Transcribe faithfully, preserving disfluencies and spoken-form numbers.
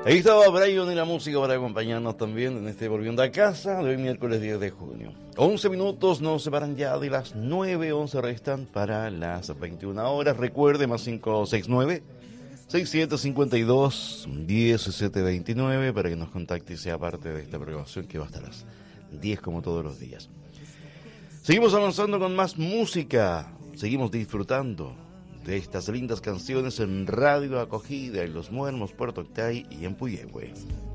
Ahí estaba Brian y la música para acompañarnos también en este Volviendo a Casa de hoy miércoles diez de junio. once minutos nos separan ya de las nueve, once restan para las veintiuna horas. Recuerde, más cinco seis nueve, seis siete cinco dos, uno siete dos nueve para que nos contacte y sea parte de esta programación que va hasta las diez como todos los días. Seguimos avanzando con más música, seguimos disfrutando de estas lindas canciones en Radio Acogida, en Los Muermos, Puerto Octay y en Puyehue.